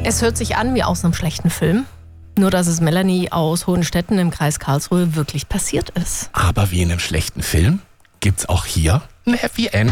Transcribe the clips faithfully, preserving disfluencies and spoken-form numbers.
Es hört sich an wie aus einem schlechten Film. Nur, dass es Melanie aus Hohenstetten im Kreis Karlsruhe wirklich passiert ist. Aber wie in einem schlechten Film gibt's auch hier ein Happy End.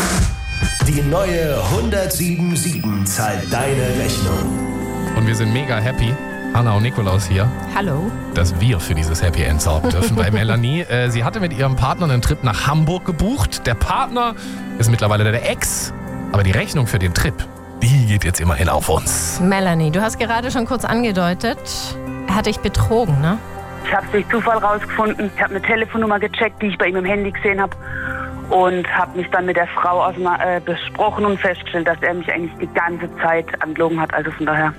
Die neue hundertsieben sieben zahlt deine Rechnung. Und wir sind mega happy, Anna und Nikolaus hier, Hallo. dass wir für dieses Happy End sorgen dürfen bei Melanie. Äh, sie hatte mit ihrem Partner einen Trip nach Hamburg gebucht. Der Partner ist mittlerweile der Ex, aber die Rechnung für den Trip, die geht jetzt immerhin auf uns. Melanie, du hast gerade schon kurz angedeutet, er hat dich betrogen, ne? Ich habe es durch Zufall rausgefunden. Ich habe eine Telefonnummer gecheckt, die ich bei ihm im Handy gesehen habe. Und habe mich dann mit der Frau aus, äh, besprochen und festgestellt, dass er mich eigentlich die ganze Zeit angelogen hat. Also von daher.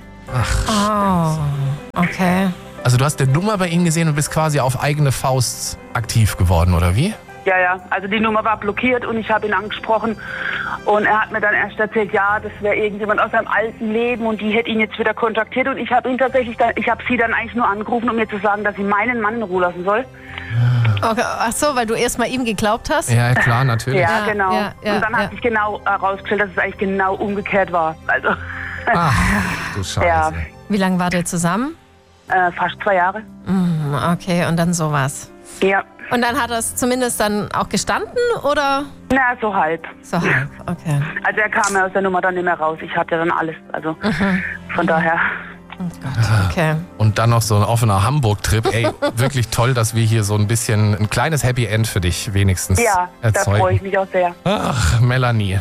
Ach, oh, okay. Also du hast die Nummer bei ihm gesehen und bist quasi auf eigene Faust aktiv geworden, oder wie? Ja, ja. Also die Nummer war blockiert und ich habe ihn angesprochen. Und er hat mir dann erst erzählt, ja, das wäre irgendjemand aus seinem alten Leben und die hätte ihn jetzt wieder kontaktiert. Und ich habe ihn tatsächlich, dann, ich habe sie dann eigentlich nur angerufen, um mir zu sagen, dass sie meinen Mann in Ruhe lassen soll. okay. Ach so, weil du erst mal ihm geglaubt hast? Ja, klar, natürlich. Ja, Ja, genau. ja, ja, und dann ja. hat sich genau herausgestellt, dass es eigentlich genau umgekehrt war. Also Ach, du Scheiße. Ja. Wie lange wart ihr zusammen? äh, fast zwei Jahre. Hm, okay, und dann sowas. Ja. Und dann hat er es zumindest dann auch gestanden, oder? Na, so halb. So halb, okay. Also er kam ja aus der Nummer dann nicht mehr raus. Ich hatte dann alles. Also von daher. Oh Gott, okay. Und dann noch so ein offener Hamburg-Trip. Ey, wirklich toll, dass wir hier so ein bisschen, ein kleines Happy End für dich wenigstens Ja, da erzeugen. freue ich mich auch sehr. Ach, Melanie.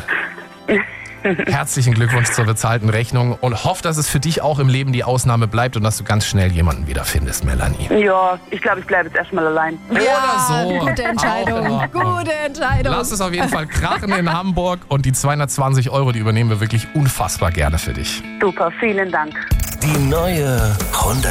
Herzlichen Glückwunsch zur bezahlten Rechnung und hoffe, dass es für dich auch im Leben die Ausnahme bleibt und dass du ganz schnell jemanden wiederfindest, Melanie. Ja, ich glaube, ich bleibe jetzt erstmal allein. Ja, so. gute Auch in Entscheidung. Ordnung. Gute Entscheidung. Lass es auf jeden Fall krachen in Hamburg und die zweihundertzwanzig Euro, die übernehmen wir wirklich unfassbar gerne für dich. Super, vielen Dank. Die neue hundertsieben.